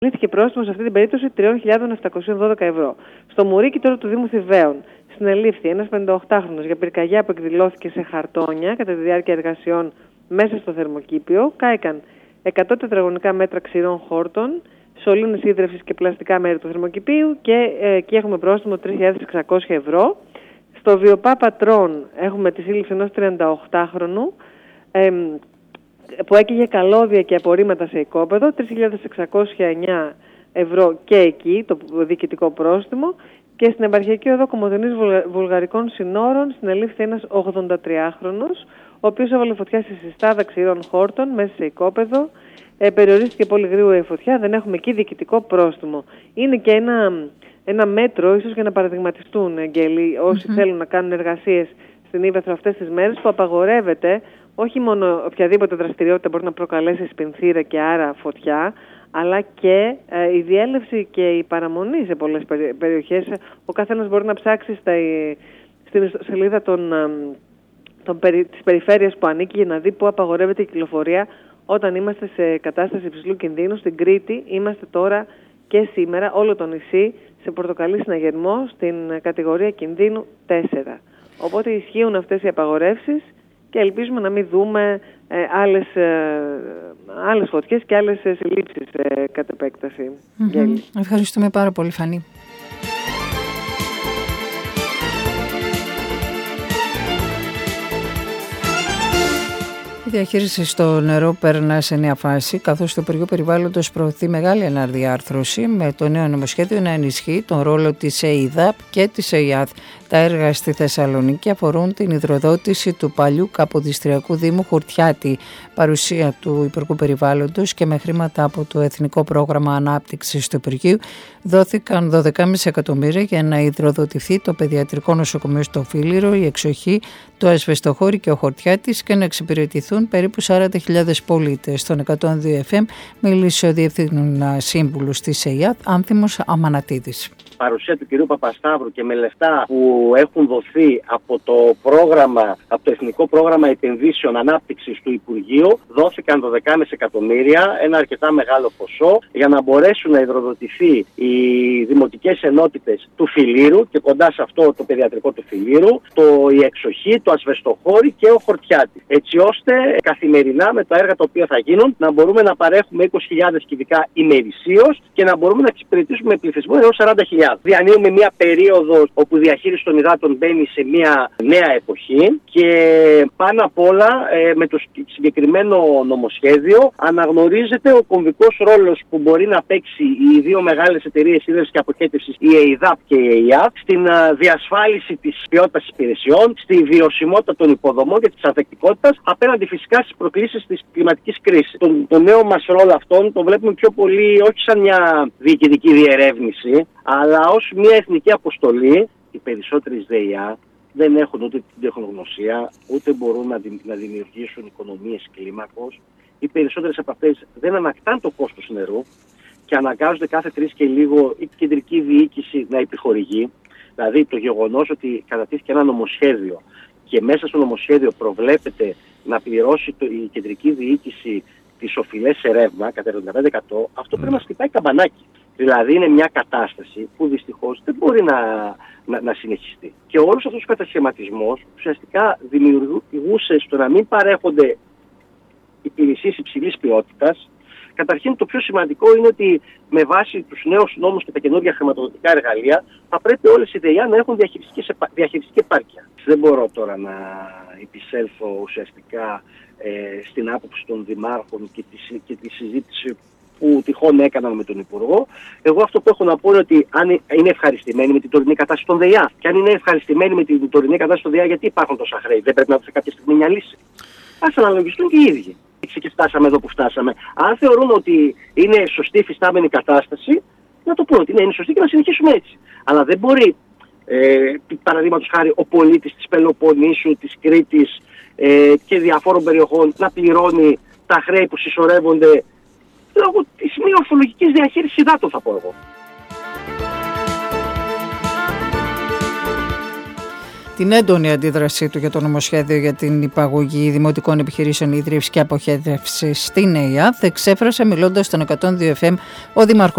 Λήφθηκε πρόστιμο σε αυτή την περίπτωση 3.712 ευρώ. Στο Μουρίκι τώρα του Δήμου Θηβαίων συνελήφθη ένας 58χρονος για πυρκαγιά που εκδηλώθηκε σε χαρτόνια κατά τη διάρκεια εργασιών μέσα στο θερμοκήπιο. Κάηκαν 100 τετραγωνικά μέτρα ξηρών χόρτων, σωλήνες ίδρευσης και πλαστικά μέρη του θερμοκηπίου και εκεί έχουμε πρόστιμο 3.600 ευρώ. Στο Βιοπάπα Τρών έχουμε τη σύλληψη ενός 38χρονου που έκαιγε καλώδια και απορρίμματα σε οικόπεδο, 3.609 ευρώ και εκεί το διοικητικό πρόστιμο. Και στην επαρχιακή οδό Κομοτηνής Βουλγαρικών Συνόρων συνελήφθη ένας 83χρονος, ο οποίος έβαλε φωτιά στη συστάδα ξηρών χόρτων μέσα σε οικόπεδο. Περιορίστηκε πολύ γρήγορα η φωτιά, δεν έχουμε εκεί διοικητικό πρόστιμο. Είναι και ένα μέτρο, ίσως για να παραδειγματιστούν, Αγγέλη, όσοι θέλουν να κάνουν εργασίες στην Ύπαιθρο αυτές τις μέρες, που απαγορεύεται όχι μόνο οποιαδήποτε δραστηριότητα μπορεί να προκαλέσει σπινθήρα και άρα φωτιά, αλλά και η διέλευση και η παραμονή σε πολλές περιοχές. Ο καθένας μπορεί να ψάξει στην σελίδα της περιφέρειας που ανήκει για να δει πού απαγορεύεται η κυκλοφορία όταν είμαστε σε κατάσταση υψηλού κινδύνου. Στην Κρήτη είμαστε τώρα και σήμερα όλο το νησί σε πορτοκαλί συναγερμό στην κατηγορία κινδύνου 4. Οπότε ισχύουν αυτές οι απαγορεύσεις και ελπίζουμε να μην δούμε άλλες φωτιές και άλλες συλλήψεις κατ' επέκταση. Ευχαριστούμε πάρα πολύ, Φανή. Η διαχείριση στο νερό περνά σε νέα φάση, καθώς το Υπουργείο Περιβάλλοντος προωθεί μεγάλη αναδιάρθρωση με το νέο νομοσχέδιο να ενισχύει τον ρόλο της ΕΙΔΑΠ και της ΕΙΑΔ. Τα έργα στη Θεσσαλονίκη αφορούν την υδροδότηση του παλιού Καποδιστριακού Δήμου Χουρτιάτη, παρουσία του Υπουργού Περιβάλλοντος, και με χρήματα από το Εθνικό Πρόγραμμα Ανάπτυξης του Υπουργείου δόθηκαν 12,5 εκατομμύρια για να υδροδοτηθεί το Παιδιατρικό Νοσοκομείο στο Φίλιρο, η Εξοχή, το Ασβεστοχώρι και ο Χορτιάτης και να εξυπηρετηθούν περίπου 40.000 πολίτες. Στον 102 FM μίλησε ο Διευθύνων Σύμβουλος της ΕΙΑΔ, Άνθιμος Αμανατίδης. Παρουσία του κυρίου Παπασταύρου και με λεφτά που έχουν δοθεί από το Εθνικό Πρόγραμμα Επενδύσεων Ανάπτυξης του Υπουργείου, δόθηκαν 12,5 εκατομμύρια, ένα αρκετά μεγάλο ποσό, για να μπορέσουν να υδροδοτηθεί οι δημοτικές ενότητες του Φιλίρου και κοντά σε αυτό το Παιδιατρικό του Φιλίρου, η Εξοχή, το Ασβεστοχώρι και ο Χορτιάτης. Έτσι ώστε καθημερινά με τα έργα τα οποία θα γίνουν να μπορούμε να παρέχουμε 20.000 κυβικά ημερησίως και να μπορούμε να εξυπηρετήσουμε πληθυσμό έως 40.000. Διανύουμε μια περίοδο όπου η διαχείριση των υδάτων μπαίνει σε μια νέα εποχή και πάνω απ' όλα με το συγκεκριμένο νομοσχέδιο αναγνωρίζεται ο κομβικός ρόλος που μπορεί να παίξει οι δύο μεγάλες εταιρείες ίδρυυσης και αποχέτευσης, η ΕΙΔΑΠ και η ΕΙΑΔ, στην διασφάλιση της ποιότητας υπηρεσιών, στη βιωσιμότητα των υποδομών και της ανθεκτικότητας απέναντι φυσικά στις προκλήσεις της κλιματικής κρίσης. Το νέο μας ρόλο αυτόν το βλέπουμε πιο πολύ όχι σαν μια διοικητική διερεύνηση, αλλά ως μια εθνική αποστολή. Οι περισσότερες ΔΕΙΑ δεν έχουν ούτε την τεχνογνωσία, ούτε μπορούν να δημιουργήσουν οικονομίες κλίμακος. Οι περισσότερες από αυτές δεν ανακτάνε το κόστος νερού και αναγκάζονται κάθε 3 και λίγο η κεντρική διοίκηση να επιχορηγεί. Δηλαδή το γεγονός ότι κατατίθεται ένα νομοσχέδιο και μέσα στο νομοσχέδιο προβλέπεται να πληρώσει η κεντρική διοίκηση τις οφειλές σε ρεύμα κατά 75%, αυτό πρέπει να σκυπάει καμπανάκι. Δηλαδή είναι μια κατάσταση που δυστυχώς δεν μπορεί να συνεχιστεί. Και όλος αυτός ο κατασχεματισμός ουσιαστικά δημιουργούσε στο να μην παρέχονται υπηρεσίες υψηλής ποιότητας. Καταρχήν το πιο σημαντικό είναι ότι με βάση τους νέους νόμους και τα καινούργια χρηματοδοτικά εργαλεία θα πρέπει όλες οι ΔΕΙΑ να έχουν διαχειριστική επάρκεια. Δεν μπορώ τώρα να επισέλθω ουσιαστικά στην άποψη των δημάρχων και τη συζήτηση που τυχόν έκαναν με τον Υπουργό. Εγώ αυτό που έχω να πω είναι ότι αν είναι ευχαριστημένοι με την τωρινή κατάσταση των ΔΕΙΑ και αν είναι ευχαριστημένοι με την τωρινή κατάσταση των ΔΕΙΑ, γιατί υπάρχουν τόσα χρέη, δεν πρέπει να δοθεί κάποια στιγμή μια λύση. Ας αναλογιστούν και οι ίδιοι. Και φτάσαμε εδώ που φτάσαμε. Αν θεωρούν ότι είναι σωστή η φυστάμενη κατάσταση, να το πούνε ότι είναι σωστή και να συνεχίσουμε έτσι. Αλλά δεν μπορεί, παραδείγματος χάρη, ο πολίτης της Πελοποννήσου, της Κρήτης και διαφόρων περιοχών να πληρώνει τα χρέη που συσσωρεύονται λόγω της μη ορθολογικής διαχείρισης υδάτων, θα πω εγώ. την έντονη αντίδρασή του για το νομοσχέδιο για την υπαγωγή δημοτικών επιχειρήσεων ίδρυυσης και αποχέτευσης στην ΕΙΑΘ, εξέφρασε μιλώντας στον 102 FM ο Δήμαρχος